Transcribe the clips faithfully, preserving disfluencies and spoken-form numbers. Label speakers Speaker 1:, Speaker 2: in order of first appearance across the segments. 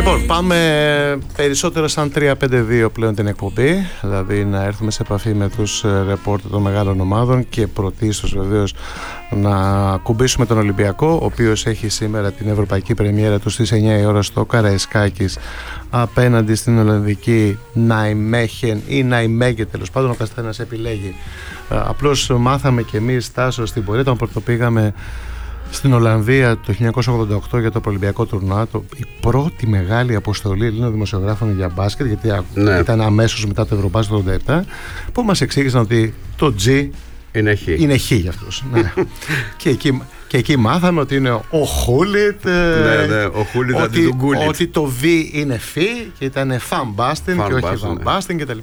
Speaker 1: Λοιπόν, πάμε περισσότερο σαν τρία πέντε δύο πλέον την εκπομπή, δηλαδή να έρθουμε σε επαφή με τους ρεπόρτερ των μεγάλων ομάδων και πρωτίστως βεβαίως να κουμπίσουμε τον Ολυμπιακό, ο οποίος έχει σήμερα την ευρωπαϊκή πρεμιέρα του στις εννιά η ώρα στο Καραϊσκάκης απέναντι στην Ολλανδική Ναϊμέχεν ή Ναϊμέγε, τέλος πάντων ο καθένας επιλέγει. Απλώς μάθαμε και εμείς, Τάσο, στην πορεία όταν πρωτοπήγαμε στην Ολλανδία το χίλια εννιακόσια ογδόντα οκτώ για το Ολυμπιακό τουρνουά, το, η πρώτη μεγάλη αποστολή Ελλήνων δημοσιογράφων για μπάσκετ, γιατί ναι. ήταν αμέσως μετά το Ευρωμπάσκετ το ογδόντα επτά, που μας εξήγησαν ότι το G
Speaker 2: είναι χ,
Speaker 1: είναι χ για αυτούς. Ναι. και, εκεί, και εκεί μάθαμε ότι είναι ο Χούλιτ,
Speaker 2: ναι, ναι, ο Χούλιτ
Speaker 1: ότι, ότι το V είναι φ και ήταν φαμπάστιν και όχι βαμπάστιν κτλ.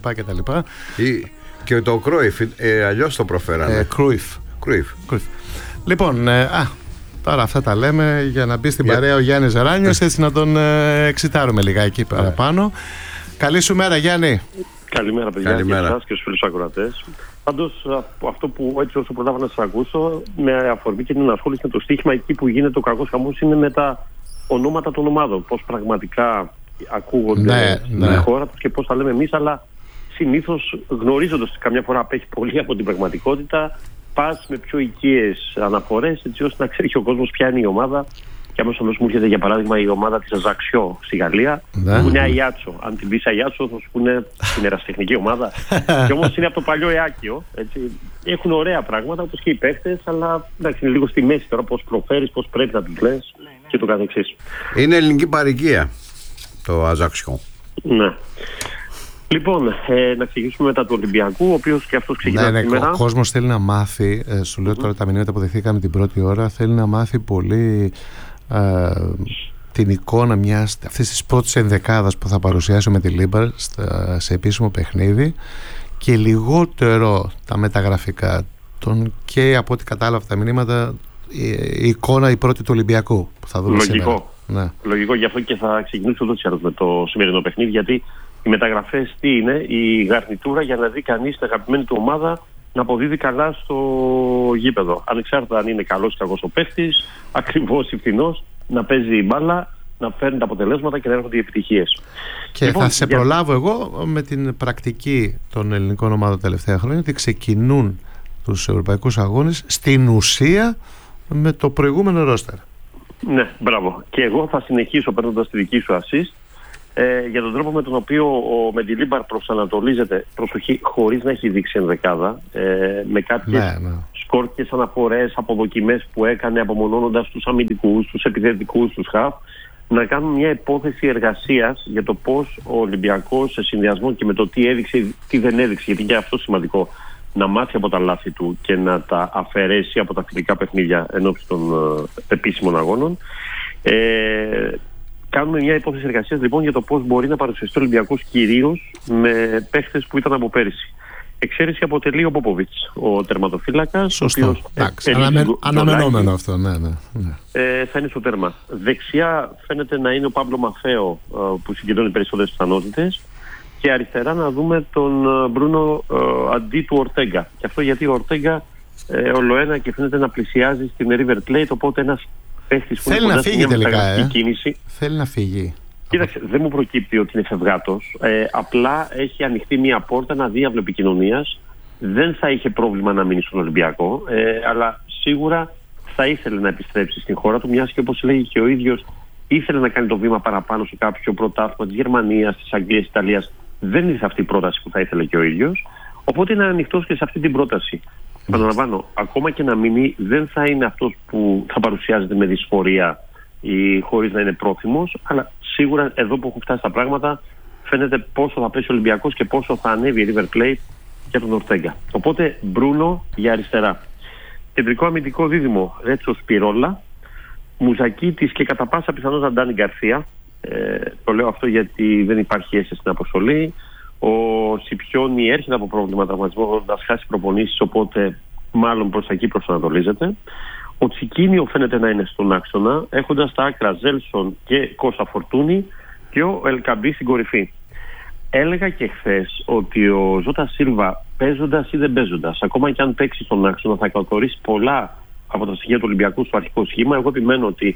Speaker 2: Και το Κρούιφ, ε, αλλιώς το προφέρανε.
Speaker 1: Ε, Κρούιφ. Λοιπόν, ε, α, τώρα αυτά τα λέμε για να μπει στην yeah. παρέα ο Γιάννης Ζεράνιος, έτσι να τον ε, εξητάρουμε λιγάκι παραπάνω. Yeah. Καλή σου μέρα, Γιάννη.
Speaker 3: Καλημέρα, παιδιά.
Speaker 2: Καλημέρα.
Speaker 3: Και εσάς και στους φίλους ακροατές. Πάντως, αυτό που έτσι όσο προλάβα να σας ακούσω, με αφορμή και την ασχόληση με το στοίχημα, εκεί που γίνεται ο κακός χαμός είναι με τα ονόματα των ομάδων. Πώς πραγματικά ακούγονται
Speaker 1: ναι,
Speaker 3: στην
Speaker 1: ναι.
Speaker 3: χώρα τους και πώς τα λέμε εμείς, αλλά συνήθως γνωρίζοντας ότι καμιά φορά απέχει πολύ από την πραγματικότητα, πας με πιο οικίες αναφορές, έτσι ώστε να ξέρει και ο κόσμος ποια είναι η ομάδα. Και αμέσως αμέσως μου έρχεται για παράδειγμα η ομάδα της Αζαξιό στη Γαλλία,
Speaker 1: ναι.
Speaker 3: που είναι Αϊάτσο. Αν την πεις Αϊάτσο, θα σου πούνε την ερασιτεχνική ομάδα. Και όμως είναι από το παλιό Εάκιο. Έτσι. Έχουν ωραία πράγματα, όπως και οι παίχτες, αλλά εντάξει, είναι λίγο στη μέση τώρα πώς προφέρεις, πώς πρέπει να την λες και το καθεξής.
Speaker 2: Είναι ελληνική παροικία το Αζαξιό.
Speaker 3: Ναι. Λοιπόν, ε, να εξηγήσουμε μετά του Ολυμπιακού, ο οποίος και αυτός ξεκινά
Speaker 1: ναι, ναι,
Speaker 3: σήμερα.
Speaker 1: Ο κόσμος θέλει να μάθει, ε, σου λέω τώρα τα μηνύματα που δεχθήκαμε την πρώτη ώρα, θέλει να μάθει πολύ ε, την εικόνα μιας αυτής της πρώτης ενδεκάδας που θα παρουσιάσει με τη Λίμπαρ σε επίσημο παιχνίδι και λιγότερο τα μεταγραφικά τον, και από ό,τι κατάλαβα τα μηνύματα η, η εικόνα η πρώτη του Ολυμπιακού που θα δούμε
Speaker 3: Λογικό.
Speaker 1: σήμερα. Ναι.
Speaker 3: Λογικό, γι' αυτό και θα ξεκινήσω ούτως ή άλλως με το σημερινό παιχνίδι, γιατί οι μεταγραφές τι είναι, η γαρνιτούρα για να δει κανείς την αγαπημένη του ομάδα να αποδίδει καλά στο γήπεδο. Ανεξάρτητα αν είναι καλός ή κακός ο παίχτης, ακριβώς ή φθηνός, να παίζει η μπάλα, να φέρνει τα αποτελέσματα και να έρχονται οι επιτυχίες.
Speaker 1: Και λοιπόν, θα σε για... προλάβω εγώ με την πρακτική των ελληνικών ομάδων τα τελευταία χρόνια, ότι ξεκινούν τους ευρωπαϊκούς αγώνες στην ουσία με το προηγούμενο ρόστερ.
Speaker 3: Ναι, μπράβο. Και εγώ θα συνεχίσω παίρνοντας τη δική σου assist. Ε, για τον τρόπο με τον οποίο ο Μεντιλίμπαρ προσανατολίζεται, προσοχή, χωρίς να έχει δείξει ενδεκάδα, ε, με κάποιες ναι, ναι. σκόρπιες αναφορές, αποδοκιμές που έκανε απομονώνοντας τους αμυντικούς, τους επιθετικούς, τους χαφ, να κάνουν μια υπόθεση εργασίας για το πώς ο Ολυμπιακός σε συνδυασμό και με το τι έδειξε, τι δεν έδειξε, γιατί και αυτό σημαντικό, να μάθει από τα λάθη του και να τα αφαιρέσει από τα φιλικά παιχνίδια ενώπιση των ε, επίσημων αγώνων. Ε, Κάνουμε μια υπόθεση εργασίας λοιπόν για το πώς μπορεί να παρουσιαστεί ο Ολυμπιακός κυρίως με παίχτες που ήταν από πέρυσι. Εξαίρεση αποτελεί ο Πόποβιτς, ο τερματοφύλακας.
Speaker 1: Σωστό. Εντάξει, αναμε... αναμενόμενο αυτό, ναι, ναι, ναι.
Speaker 3: Ε, θα είναι στο τέρμα. Δεξιά φαίνεται να είναι ο Πάμπλο Μαφέο που συγκεντρώνει περισσότερες πιθανότητες. Και αριστερά να δούμε τον Μπρούνο αντί του Ορτέγκα. Και αυτό γιατί ο Ορτέγκα ε, ολοένα και φαίνεται να πλησιάζει στην River Plate, οπότε ένας
Speaker 1: θέλει να φύγει τελικά, ε. κίνηση. Θέλει να φύγει.
Speaker 3: Κοίταξε, δεν μου προκύπτει ότι είναι φευγάτος. Ε, απλά έχει ανοιχτεί μια πόρτα, ένα διάβλο επικοινωνίας. Δεν θα είχε πρόβλημα να μείνει στον Ολυμπιακό, ε, αλλά σίγουρα θα ήθελε να επιστρέψει στην χώρα του, μιας και όπως λέγει και ο ίδιος, ήθελε να κάνει το βήμα παραπάνω σε κάποιο πρωτάθλημα της Γερμανίας, της Αγγλίας, της Ιταλίας. Δεν ήρθε αυτή η πρόταση που θα ήθελε και ο ίδιος. Οπότε είναι ανοιχτός και σε αυτή την πρόταση. Επαναλαμβάνω, ακόμα και να μείνει, δεν θα είναι αυτός που θα παρουσιάζεται με δυσφορία ή χωρίς να είναι πρόθυμος, αλλά σίγουρα εδώ που έχουν φτάσει τα πράγματα φαίνεται πόσο θα πέσει ο Ολυμπιακός και πόσο θα ανέβει η River Plate για τον Ορτέγκα. Οπότε Μπρούνο για αριστερά. Κεντρικό αμυντικό δίδυμο Ρέτσο Σπιρόλα, Μουζακίτης και κατά πάσα πιθανότητα Ντάνι Γκαρσία. Ε, το λέω αυτό γιατί δεν υπάρχει αίσθηση στην αποστολή. Ο Σιπιόνι έρχεται από πρόβλημα τραυματισμό, έχοντας χάσει προπονήσεις, οπότε μάλλον προς τα εκεί προσανατολίζεται. Ο Τσικίνιο φαίνεται να είναι στον άξονα, έχοντας στα άκρα Ζέλσον και Κώστα Φορτούνη και ο Ελκαμπή στην κορυφή. Έλεγα και χθες ότι ο Ζώτα Σίλβα, παίζοντας ή δεν παίζοντας, ακόμα και αν παίξει στον άξονα, θα καθορίσει πολλά από τα στοιχεία του Ολυμπιακού στο αρχικό σχήμα. Εγώ επιμένω ότι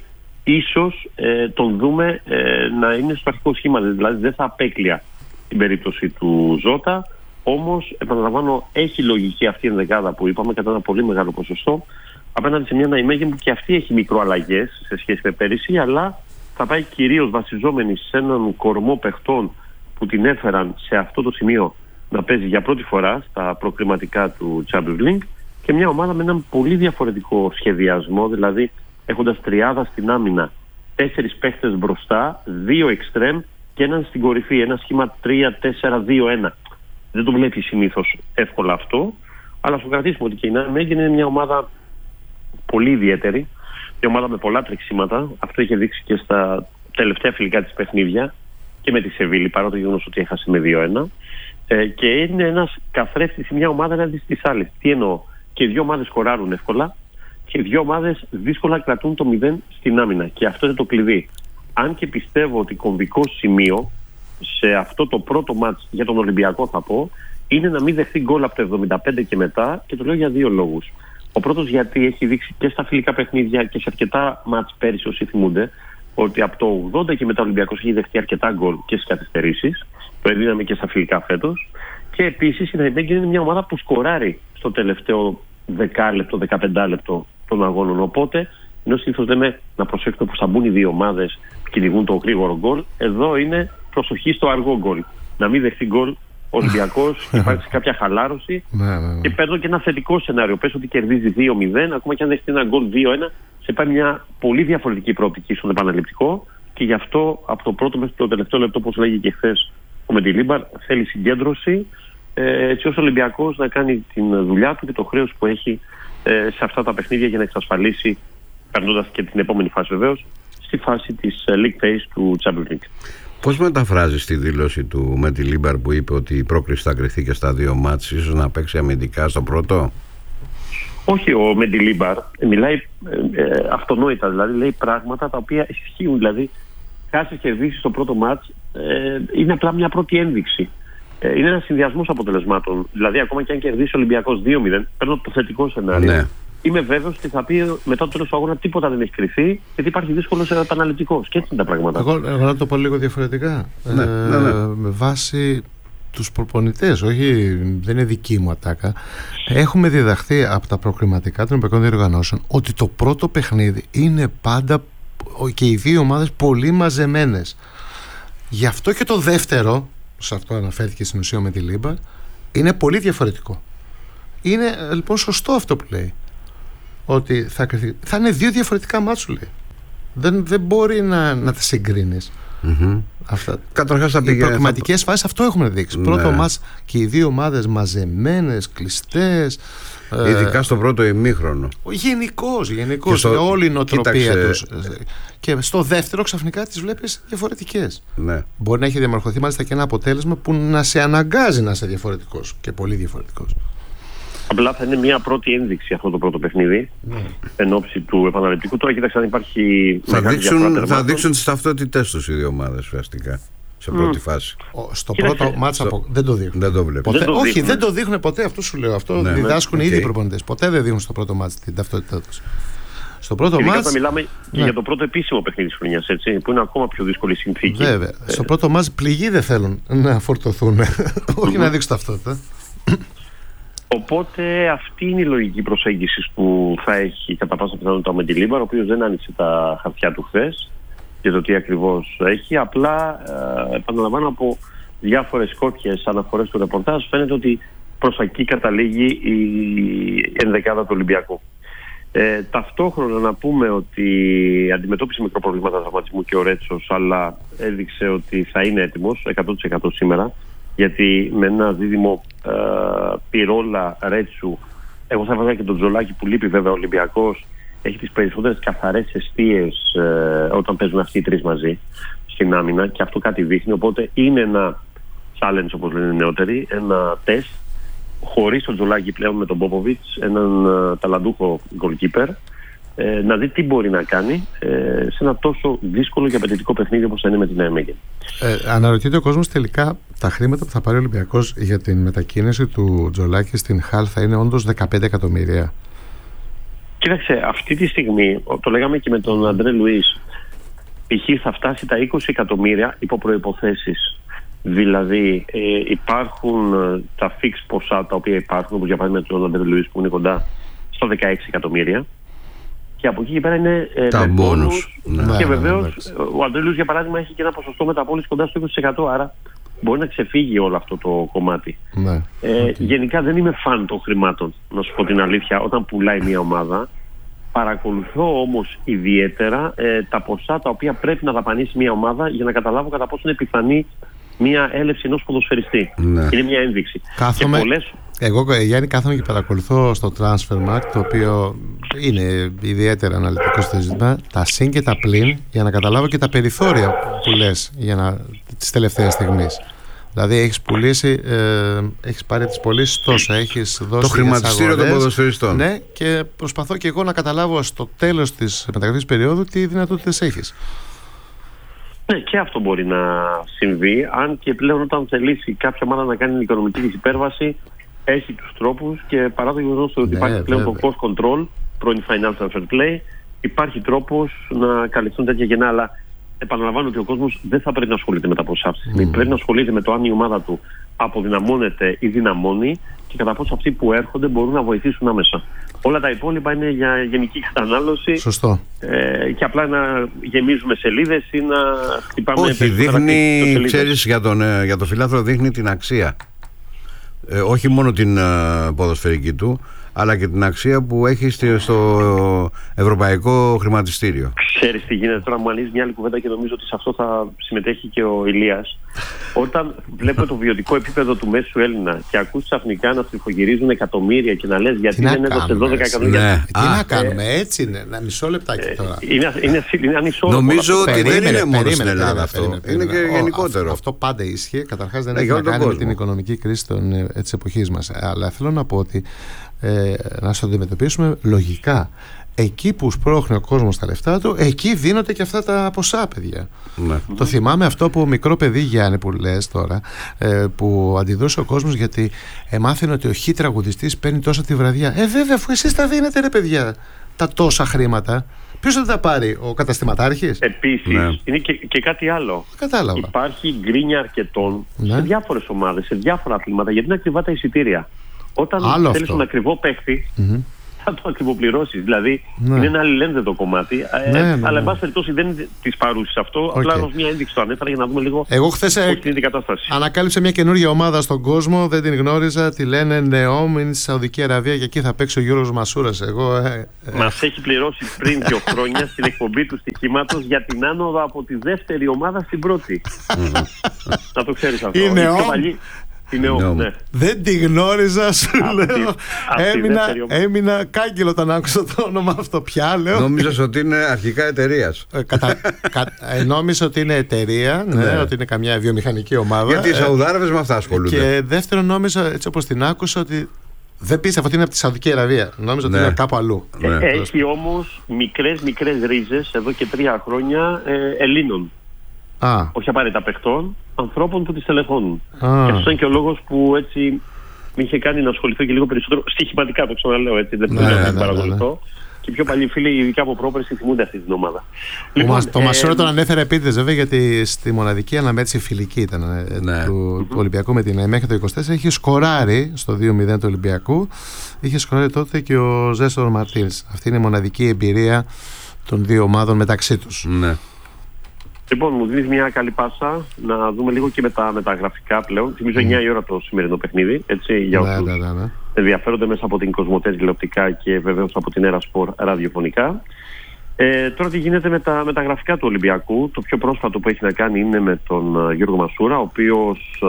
Speaker 3: ίσως ε, τον δούμε ε, να είναι στο αρχικό σχήμα, δηλαδή δεν θα απέκλεια την περίπτωση του Ζώτα. Όμως, επαναλαμβάνω, έχει λογική αυτή η ενδεκάδα που είπαμε κατά ένα πολύ μεγάλο ποσοστό απέναντι σε μια Ναϊμέγεν που και αυτή έχει μικροαλλαγές σε σχέση με πέρυσι, αλλά θα πάει κυρίως βασιζόμενη σε έναν κορμό παιχτών που την έφεραν σε αυτό το σημείο να παίζει για πρώτη φορά στα προκριματικά του Champions League, και μια ομάδα με έναν πολύ διαφορετικό σχεδιασμό, δηλαδή έχοντας τριάδα στην άμυνα, τέσσερις παίχτες μπροστά, δύο εξτρέμ και έναν στην κορυφή, ένα σχήμα τρία τέσσερα δύο ένα. Δεν το βλέπει συνήθως εύκολα αυτό, αλλά σου κρατήσουμε ότι και η Ναϊμέγεν είναι μια ομάδα πολύ ιδιαίτερη, μια ομάδα με πολλά τρεξίματα. Αυτό είχε δείξει και στα τελευταία φιλικά της παιχνίδια και με τη Σεβίλη, παρά το γεγονός ότι έχασε με δύο ένα. Ε, και είναι ένας καθρέφτης, μια ομάδα έναντι της άλλης. Τι εννοώ? Και οι δύο ομάδες σκοράρουν εύκολα και οι δύο ομάδες δύσκολα κρατούν το μηδέν στην άμυνα. Και αυτό είναι το κλειδί. Αν και πιστεύω ότι κομβικό σημείο σε αυτό το πρώτο μάτς για τον Ολυμπιακό, θα πω, είναι να μην δεχθεί γκολ από το εβδομήντα πέντε και μετά, και το λέω για δύο λόγους. Ο πρώτος, γιατί έχει δείξει και στα φιλικά παιχνίδια και σε αρκετά μάτς πέρυσι, όσοι θυμούνται, ότι από το ογδόντα και μετά ο Ολυμπιακός έχει δεχτεί αρκετά γκολ και στις καθυστερήσεις. Το έδιναμε και στα φιλικά φέτος. Και επίσης η Ναϊμέγεν είναι μια ομάδα που σκοράρει στο τελευταίο δεκάλεπτο, δεκαπεντάλεπτο των αγώνων. Οπότε, ενώ συνήθως λέμε να προσέξουμε πως θα μπουν οι δύο ομάδες και κυνηγούν το γρήγορο γκολ, εδώ είναι προσοχή στο αργό γκολ. Να μην δεχτεί γκολ ο Ολυμπιακός, υπάρχει κάποια χαλάρωση. Και παίρνω και ένα θετικό σενάριο. Πες ότι κερδίζει δύο μηδέν, ακόμα και αν δεχτεί ένα γκολ δύο ένα, σε πάει μια πολύ διαφορετική προοπτική στον επαναληπτικό. Και γι' αυτό από το πρώτο μέχρι το τελευταίο λεπτό, όπως λέγει και χθες ο Μεντιλίμπαρ, θέλει συγκέντρωση, ε, έτσι ώστε ο Ολυμπιακός να κάνει την δουλειά του και το χρέος που έχει ε, σε αυτά τα παιχνίδια για να εξασφαλίσει, περνώντας και την επόμενη φάση βεβαίως, στη φάση της uh, League Phase του Champions League.
Speaker 2: Πώς μεταφράζεις τη δήλωση του Μεντιλίμπαρ που είπε ότι η πρόκριση θα κρυθεί και στα δύο μάτς, ίσως να παίξει αμυντικά στο πρώτο?
Speaker 3: Όχι, ο Μεντιλίμπαρ μιλάει ε, ε, αυτονόητα, δηλαδή λέει πράγματα τα οποία ισχύουν. Δηλαδή, χάσει κερδίσει στο πρώτο μάτς ε, είναι απλά μια πρώτη ένδειξη. Ε, είναι ένας συνδυασμός αποτελεσμάτων. Δηλαδή, ακόμα και αν κερδίσει ο Ολυμπιακός δύο μηδέν, παίρνω το θετικό σενάριο. Ναι. Είμαι βέβαιος ότι θα πει μετά το τέλος του αγώνα τίποτα δεν έχει κρυφθεί, γιατί υπάρχει δύσκολος επαναληπτικός. Και έτσι είναι τα πράγματα.
Speaker 1: Εγώ, εγώ να το πω λίγο διαφορετικά.
Speaker 2: Ναι, ε, ναι, ναι.
Speaker 1: Με βάση τους προπονητές, όχι, δεν είναι δική μου ατάκα. Έχουμε διδαχθεί από τα προκριματικά των ευρωπαϊκών διοργανώσεων ότι το πρώτο παιχνίδι είναι πάντα και οι δύο ομάδες πολύ μαζεμένες. Γι' αυτό και το δεύτερο, σε αυτό αναφέρθηκε στην ουσία με τη Λίμπαρ, είναι πολύ διαφορετικό. Είναι λοιπόν σωστό αυτό που λέει, ότι θα, κρυθεί, θα είναι δύο διαφορετικά μάτσου, λέει. Δεν, δεν μπορεί να, να τα συγκρίνεις. Mm-hmm. Αυτά.
Speaker 2: Καταρχάς θα πήγε,
Speaker 1: οι προκριματικές θα... φάσεις αυτό έχουμε δείξει. Ναι. Πρώτο μάτς και οι δύο ομάδες μαζεμένες, κλειστές.
Speaker 2: Ειδικά ε... στο πρώτο ημίχρονο.
Speaker 1: Γενικώς, γενικώς στο... όλη η νοοτροπία Κοίταξε... τους. Και στο δεύτερο ξαφνικά τις βλέπεις διαφορετικές.
Speaker 2: Ναι.
Speaker 1: Μπορεί να έχει διαμορφωθεί μάλιστα και ένα αποτέλεσμα που να σε αναγκάζει να είσαι διαφορετικός και πολύ διαφορετικός.
Speaker 3: Απλά θα είναι μια πρώτη ένδειξη αυτό το πρώτο παιχνίδι, ναι, εν ώψη του επαναληπτικού. Τώρα κοίταξε αν υπάρχει.
Speaker 2: Θα δείξουν, θα δείξουν τις ταυτότητές τους οι δύο ομάδες ουσιαστικά σε πρώτη mm. φάση.
Speaker 1: Ο, στο Κοίταξε. πρώτο μάτσα στο... δεν το δείχνουν.
Speaker 2: Δεν το ποτέ.
Speaker 3: Δεν το
Speaker 1: όχι, δεν το δείχνουν ποτέ. Αυτό σου λέω. Αυτό ναι, διδάσκουν ναι. οι ίδιοι okay. προπονητές. Ποτέ δεν δείχνουν στο πρώτο μάτσα την ταυτότητά τους. Στο πρώτο μάτς.
Speaker 3: Θα μιλάμε ναι. για το πρώτο επίσημο παιχνίδι της χρονιάς, έτσι, που είναι ακόμα πιο δύσκολη συνθήκη.
Speaker 1: Βέβαια. Ε... Στο πρώτο μάτς πληγοί δεν θέλουν να φορτωθούν. Όχι να δείξουν ταυτότητα.
Speaker 3: Οπότε αυτή είναι η λογική προσέγγιση που θα έχει κατά πάσα πιθανότητα ο Μεντιλίμπαρ, ο οποίος δεν άνοιξε τα χαρτιά του χθες για το τι ακριβώς έχει. Απλά ε, επαναλαμβάνω, από διάφορες σκόπιες αναφορές του ρεπορτάζ φαίνεται ότι προς εκεί καταλήγει η ενδεκάδα του Ολυμπιακού. Ε, ταυτόχρονα να πούμε ότι αντιμετώπισε μικροπροβλήματα τραυματισμού και ο Ρέτσος, αλλά έδειξε ότι θα είναι έτοιμος εκατό τοις εκατό σήμερα, γιατί με ένα δίδυμο ε, Πυρόλα Ρέτσου, εγώ θα βάζα και τον Τζολάκη που λείπει βέβαια ο Ολυμπιακός, έχει τις περισσότερες καθαρές εστίες ε, όταν παίζουν αυτοί οι τρεις μαζί στην άμυνα, και αυτό κάτι δείχνει. Οπότε είναι ένα challenge, όπως λένε οι νεότεροι, ένα τεστ χωρίς τον Τζολάκη πλέον, με τον Πόποβιτς, έναν uh, ταλαντούχο goalkeeper, ε, να δει τι μπορεί να κάνει ε, σε ένα τόσο δύσκολο και απαιτητικό παιχνίδι όπως θα είναι με την Ναϊμέγεν.
Speaker 1: Ε, αναρωτιέται ο κόσμος τελικά τα χρήματα που θα πάρει ο Ολυμπιακός για την μετακίνηση του Τζολάκη στην Χαλ θα είναι όντως δεκαπέντε εκατομμύρια.
Speaker 3: Κοίταξε, αυτή τη στιγμή, το λέγαμε και με τον Αντρέ Λουίς, π.χ. θα φτάσει τα είκοσι εκατομμύρια υπό προϋποθέσεις. Δηλαδή ε, υπάρχουν ε, τα fix ποσά τα οποία υπάρχουν, όπως για παράδειγμα του Ρόναλντ Λουίς που είναι κοντά στα δεκαέξι εκατομμύρια. Και από εκεί και πέρα είναι ε,
Speaker 2: τα μπόνους.
Speaker 3: Ναι, και βεβαίως ναι, ναι, ναι. ο Αντρέ Λουίς για παράδειγμα έχει και ένα ποσοστό μεταπώλησης κοντά στο είκοσι τοις εκατό, άρα μπορεί να ξεφύγει όλο αυτό το κομμάτι.
Speaker 1: Ναι.
Speaker 3: Ε, okay. Γενικά δεν είμαι φαν των χρημάτων, να σου πω την αλήθεια, όταν πουλάει μια ομάδα. Παρακολουθώ όμως ιδιαίτερα ε, τα ποσά τα οποία πρέπει να δαπανίσει μια ομάδα για να καταλάβω κατά πόσο είναι πιθανή μια έλευση ενός ποδοσφαιριστή. Ναι. Είναι μια ένδειξη.
Speaker 1: Κάθομαι,
Speaker 3: πολλές...
Speaker 1: Εγώ, Γιάννη, κάθομαι και παρακολουθώ στο Transfermarkt, το οποίο είναι ιδιαίτερα αναλυτικό στο ζήτημα, τα συν και τα πλην, για να καταλάβω και τα περιθώρια που λες για να, τις τελευταίες στιγμής. Δηλαδή έχεις πουλήσει, ε, έχεις πάρει τις πωλήσεις τόσα, έχεις δώσει
Speaker 2: το χρηματιστήριο των ποδοσφαιριστών.
Speaker 1: Ναι, και προσπαθώ και εγώ να καταλάβω στο τέλος της μεταγραφής περίοδου τι δυνατότητες έχεις.
Speaker 3: Ναι, και αυτό μπορεί να συμβεί, αν και πλέον όταν θελήσει κάποια ομάδα να κάνει οικονομική της υπέρβαση, έχει τους τρόπους και παρά το γεγονός ότι
Speaker 1: ναι,
Speaker 3: υπάρχει πλέον
Speaker 1: βέβαια.
Speaker 3: το cost control, πρώην financial fair play, υπάρχει τρόπος να καλυφθούν τέτοια κενά, αλλά επαναλαμβάνω ότι ο κόσμος δεν θα πρέπει να ασχολείται με τα ποσά αυτή τη στιγμή. Mm. Πρέπει να ασχολείται με το αν η ομάδα του αποδυναμώνεται ή δυναμώνει και κατά πόσο αυτοί που έρχονται μπορούν να βοηθήσουν άμεσα. Όλα τα υπόλοιπα είναι για γενική κατανάλωση.
Speaker 1: Σωστό.
Speaker 3: Ε, και απλά να γεμίζουμε σελίδες ή να χτυπάμε.
Speaker 2: Όχι, δείχνει, ξέρεις, για τον, για τον φιλάθρο δείχνει την αξία. Ε, όχι μόνο την uh, ποδοσφαιρική του, αλλά και την αξία που έχει στο ευρωπαϊκό χρηματιστήριο.
Speaker 3: Ξέρεις τι γίνεται τώρα, μου ανοίγει μια άλλη κουβέντα και νομίζω ότι σε αυτό θα συμμετέχει και ο Ηλίας. Όταν βλέπω το βιωτικό επίπεδο του μέσου Έλληνα και ακούς ξαφνικά να στριφογυρίζουν εκατομμύρια και να λες γιατί δεν έδωσε δώδεκα εκατομμύρια.
Speaker 2: Ναι.
Speaker 1: Τι Α, να κάνουμε, ε, έτσι είναι, ένα μισό λεπτάκι τώρα.
Speaker 3: Είναι, είναι, είναι ανισόρροπο.
Speaker 2: Νομίζω ότι
Speaker 1: περίμενε,
Speaker 2: δεν είναι μόνο
Speaker 1: περίμενε,
Speaker 2: στην Ελλάδα
Speaker 1: περίμενε,
Speaker 2: αυτό.
Speaker 1: περίμενε, περίμενε.
Speaker 2: Είναι και γενικότερο.
Speaker 1: Αυτό, αυτό πάντα ίσχυε. Καταρχάς δεν
Speaker 2: ναι,
Speaker 1: έχει να κάνει
Speaker 2: κόσμο.
Speaker 1: με την οικονομική κρίση της εποχής μας. Αλλά θέλω να πω ότι ε, να το αντιμετωπίσουμε λογικά. Εκεί που σπρώχνει ο κόσμος τα λεφτά του, εκεί δίνονται και αυτά τα ποσά, παιδιά.
Speaker 2: Ναι.
Speaker 1: Το θυμάμαι αυτό που μικρό παιδί, Γιάννη, που λες τώρα, ε, που αντιδρούσε ο κόσμος γιατί εμάθαινε ότι ο χ τραγουδιστής παίρνει τόσα τη βραδιά. Ε, βέβαια, αφού εσείς τα δίνετε, ρε παιδιά, τα τόσα χρήματα. Ποιος θα τα πάρει, ο καταστηματάρχης?
Speaker 3: Επίσης,
Speaker 2: ναι.
Speaker 3: είναι και, και κάτι άλλο.
Speaker 1: Κατάλαβα.
Speaker 3: Υπάρχει γκρίνια αρκετών
Speaker 1: ναι.
Speaker 3: σε διάφορες ομάδες, σε διάφορα αθλήματα, γιατί είναι ακριβά τα εισιτήρια. Όταν θέλεις τον ακριβό παίχτη, mm-hmm. θα το ακριβοπληρώσεις. Δηλαδή ναι. είναι ένα αλληλένδετο κομμάτι. Ναι, ε, ναι, ναι. Αλλά εν πάση περιπτώσει δεν είναι της παρούσης αυτό. Okay. Απλά ως μια ένδειξη το ανέφερα για να δούμε λίγο πώς είναι η κατάσταση.
Speaker 1: Ανακάλυψα μια καινούργια ομάδα στον κόσμο, δεν την γνώριζα. Τη λένε Νεόμ, είναι στη Σαουδική Αραβία και εκεί θα παίξει ο Γιώργος Μασούρας. Εγώ, ε, ε.
Speaker 3: Μας έχει πληρώσει πριν δύο χρόνια στην εκπομπή του στοιχήματος για την άνοδο από τη δεύτερη ομάδα στην πρώτη. Να το ξέρεις αυτό.
Speaker 1: Η Νεόμ.
Speaker 3: Είναι ο, ναι.
Speaker 1: Δεν τη γνώριζα, σου λέω. Έμεινα, έμεινα κάγκελο όταν άκουσα το όνομα αυτό πια, λέω.
Speaker 2: Νόμιζα ότι είναι αρχικά εταιρείας.
Speaker 1: ε, κατα, κα, ε, νόμιζα ότι είναι εταιρεία, ναι, ναι. ότι είναι καμιά βιομηχανική ομάδα.
Speaker 2: Γιατί οι Σαουδάραβες με αυτά ασχολούνται.
Speaker 1: Και δεύτερον, νόμιζα, έτσι όπως την άκουσα, ότι δεν πίστευα ότι είναι από τη Σαουδική Αραβία. Νόμιζα ναι. ότι είναι κάπου αλλού.
Speaker 3: Ε, ναι. Έχει όμως μικρές μικρές ρίζες εδώ και τρία χρόνια ε, Ελλήνων.
Speaker 1: Α.
Speaker 3: Όχι απαραίτητα παιχτών, ανθρώπων που τις τελεχώνουν.
Speaker 1: Α.
Speaker 3: Και αυτό είναι και ο λόγος που έτσι με είχε κάνει να ασχοληθώ και λίγο περισσότερο στοιχηματικά, το ξαναλέω έτσι, δεν πρέπει να την παρακολουθώ. Ναι, ναι. Και οι πιο παλιοί φίλοι, ειδικά από πρόπερση, θυμούνται αυτή την ομάδα.
Speaker 1: Λοιπόν, το ε, Μασούρα τον ανέφερε επίτηδες βέβαια, γιατί στη μοναδική αναμέτρηση φιλική ήταν ναι. του, mm-hmm. του Ολυμπιακού με την ΕΜΕΧ το είκοσι τέσσερα. Είχε σκοράρει στο δύο μηδέν του Ολυμπιακού. Είχε σκοράρει τότε και ο Ζέστορ Μαρτίνς. Αυτή είναι η μοναδική εμπειρία των δύο ομάδων μεταξύ τους.
Speaker 2: Ναι.
Speaker 3: Λοιπόν, μου δίνεις μια καλή πάσα να δούμε λίγο και με τα, με τα γραφικά πλέον. Θυμίζω εννιά η ώρα το σημερινό παιχνίδι, έτσι, για όσους ναι, ναι, ναι. ενδιαφέρονται μέσα από την Κοσμοτέ τηλεοπτικά και βεβαίως από την Έρα Σπορ ραδιοφωνικά. Ε, τώρα τι γίνεται με τα, με τα γραφικά του Ολυμπιακού. Το πιο πρόσφατο που έχει να κάνει είναι με τον Γιώργο Μασούρα, ο οποίος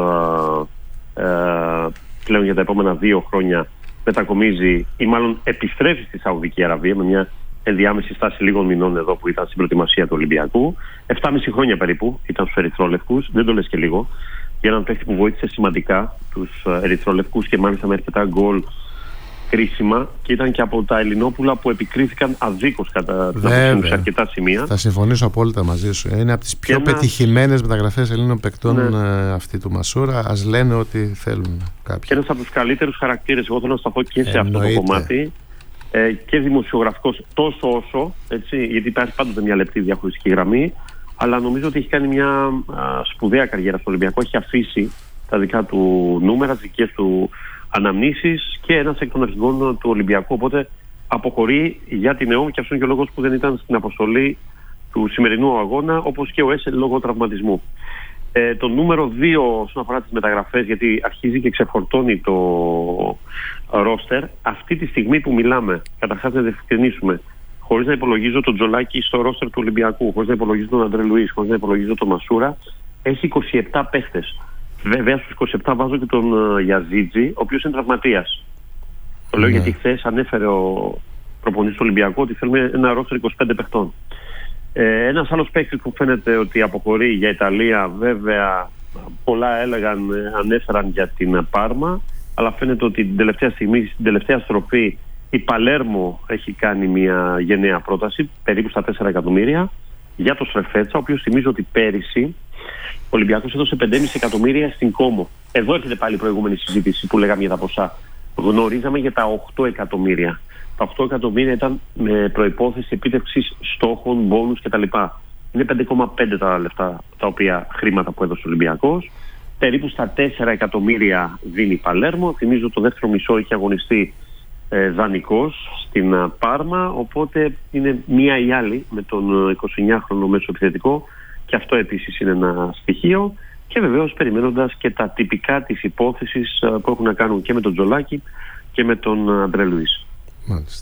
Speaker 3: α, α, πλέον για τα επόμενα δύο χρόνια μετακομίζει ή μάλλον επιστρέφει στη Σαουδική Αραβία με μια ενδιάμεση στάση λίγων μηνών εδώ που ήταν στην προετοιμασία του Ολυμπιακού. επτάμισι χρόνια περίπου ήταν στους Ερυθρόλευκους, δεν το λες και λίγο, για έναν παίχτη που βοήθησε σημαντικά τους Ερυθρόλευκους και μάλιστα με αρκετά γκολ κρίσιμα και ήταν και από τα Ελληνόπουλα που επικρίθηκαν αδίκως κατά σε αρκετά σημεία.
Speaker 1: Θα συμφωνήσω απόλυτα μαζί σου. Είναι από τις πιο ένα... πετυχημένες μεταγραφές Ελλήνων παικτών ναι. αυτή του Μασούρα. Ας λένε ότι θέλουν κάποιοι.
Speaker 3: Και ένας από τους καλύτερους χαρακτήρες. Εγώ θέλω να σταθώ και σε Εννοείται. αυτό το κομμάτι. Ε, και δημοσιογραφικός τόσο όσο, έτσι, γιατί υπάρχει πάντοτε μια λεπτή διαχωριστική γραμμή, αλλά νομίζω ότι έχει κάνει μια α, σπουδαία καριέρα στο Ολυμπιακό. Έχει αφήσει τα δικά του νούμερα, τις δικές του αναμνήσεις και ένας εκ των αρχηγών του Ολυμπιακού. Οπότε αποχωρεί για την ΕΟΜ και αυτό είναι και ο λόγος που δεν ήταν στην αποστολή του σημερινού αγώνα, όπως και ο Έσελ λόγω τραυματισμού. Ε, το νούμερο δύο όσον αφορά τις μεταγραφές, γιατί αρχίζει και ξεφορτώνει το ρόστερ, αυτή τη στιγμή που μιλάμε, καταρχάς να διευκρινίσουμε, χωρίς να υπολογίζω τον Τζολάκη στο ρόστερ του Ολυμπιακού, χωρίς να υπολογίζω τον Αντρέ Λουίς, χωρίς να υπολογίζω τον Μασούρα, έχει είκοσι επτά παίχτες. Βέβαια στους είκοσι επτά βάζω και τον uh, Γιαζίτζη, ο οποίος είναι τραυματίας. Το λέω yeah. γιατί χθες ανέφερε ο προπονητής του Ολυμπιακού ότι θέλουμε ένα ρόστερ είκοσι πέντε παιχτών. Ε, ένας άλλος παίκτης που φαίνεται ότι αποχωρεί για Ιταλία, βέβαια πολλά έλεγαν, ανέφεραν για την Πάρμα, αλλά φαίνεται ότι την τελευταία στιγμή, στην τελευταία στροφή, η Παλέρμο έχει κάνει μια γενναία πρόταση, περίπου στα τέσσερα εκατομμύρια, για το Σρεφέτσα, ο οποίος θυμίζω ότι πέρυσι ο Ολυμπιακός έδωσε πέντε κόμμα πέντε εκατομμύρια στην Κόμο. Εδώ έρχεται πάλι η προηγούμενη συζήτηση που λέγαμε για τα ποσά. Γνωρίζαμε για τα οκτώ εκατομμύρια. Τα οκτώ εκατομμύρια ήταν με προϋπόθεση επίτευξης στόχων, μπόνους κτλ. Είναι πέντε κόμμα πέντε τα λεφτά, τα οποία χρήματα που έδωσε ο Ολυμπιακός. Περίπου στα τέσσερα εκατομμύρια δίνει η Παλέρμο. Θυμίζω το δεύτερο μισό έχει αγωνιστεί ε, δανεικός στην uh, Πάρμα. Οπότε είναι μία ή άλλη με τον εικοσιεννιάχρονο μέσο επιθετικό. Και αυτό επίσης είναι ένα στοιχείο. Και βεβαίως περιμένοντας και τα τυπικά της υπόθεσης uh, που έχουν να κάνουν και με τον Τζολάκη και με τον Αντρέ Λουίς.
Speaker 1: Μάλιστα.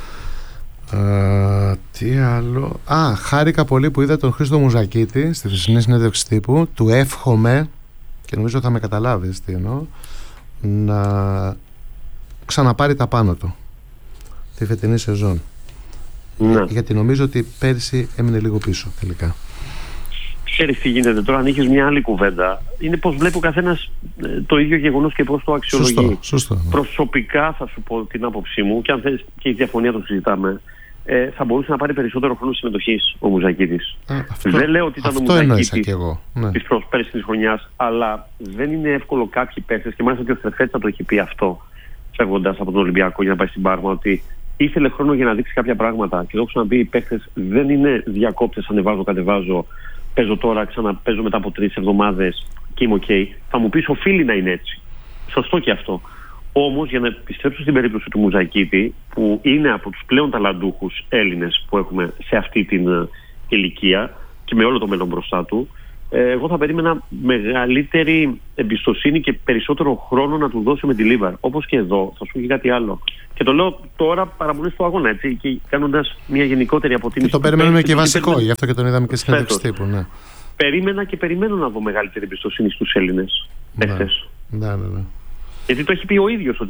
Speaker 1: Uh, τι άλλο. Α, χάρηκα πολύ που είδα τον Χρήστο Μουζακίτη στη χθεσινή συνέντευξη τύπου. Του εύχομαι, και νομίζω θα με καταλάβεις τι εννοώ, να ξαναπάρει τα πάνω του τη φετινή σεζόν.
Speaker 3: Ναι.
Speaker 1: Γιατί νομίζω ότι πέρσι έμεινε λίγο πίσω τελικά.
Speaker 3: Ξέρεις τι γίνεται τώρα, αν είχες μια άλλη κουβέντα, είναι πως βλέπει ο καθένας ε, το ίδιο γεγονός και πως το αξιολογεί.
Speaker 1: Σωστό, σωστό, ναι.
Speaker 3: Προσωπικά θα σου πω την άποψή μου, και αν θες και η διαφωνία το συζητάμε, ε, θα μπορούσε να πάρει περισσότερο χρόνο συμμετοχής ο Μουζακίτης. Δεν λέω ότι ήταν ο Μουζακίτης
Speaker 1: ναι.
Speaker 3: της πέρσινης χρονιάς, αλλά δεν είναι εύκολο κάποιοι παίκτες, και μάλιστα και ο Στρεφέτσα το έχει πει αυτό, φεύγοντας από τον Ολυμπιακό για να πάει στην Πάρμα, ότι ήθελε χρόνο για να δείξει κάποια πράγματα. Και το έχω ξαναπεί, οι παίκτες δεν είναι διακόπτες, ανεβάζω, κατεβάζω. Παίζω τώρα, ξαναπαίζω μετά από τρεις εβδομάδες και είμαι οκ. Okay. Θα μου πεις οφείλει να είναι έτσι. Σωστό και αυτό. Όμως για να επιστρέψω στην περίπτωση του Μουζακίτη, που είναι από τους πλέον ταλαντούχους Έλληνες που έχουμε σε αυτή την uh, ηλικία και με όλο το μέλλον μπροστά του, ε, εγώ θα περίμενα μεγαλύτερη εμπιστοσύνη και περισσότερο χρόνο να του δώσει με τη Λίβαρ. Όπως και εδώ, θα σου πω και κάτι άλλο. Και το λέω τώρα παραμονή στο αγώνα, έτσι, και κάνοντας μια γενικότερη αποτίμηση.
Speaker 1: Και το περιμένουμε και βασικό, γι' αυτό και τον είδαμε και στην συνέντευξη τύπου. Ναι.
Speaker 3: Περίμενα και περιμένω να δω μεγαλύτερη εμπιστοσύνη στους Έλληνες παίκτες.
Speaker 1: Ναι, ναι, ναι.
Speaker 3: Γιατί το έχει πει ο ίδιος ότι